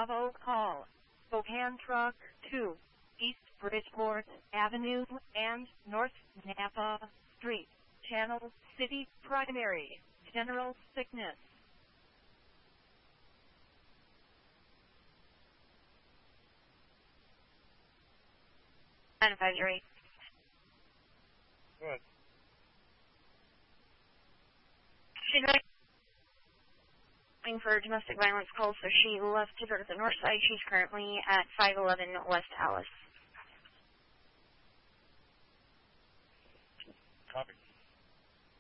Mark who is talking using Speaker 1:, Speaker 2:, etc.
Speaker 1: Bravo call. Spokane Truck 2, East Bridgeport Avenue and North Napa Street. Channel City Primary. General sickness.
Speaker 2: Advisory.
Speaker 3: Good.
Speaker 2: She's waiting for domestic violence calls, so she left to go to the north side. She's currently at 511 West Alice.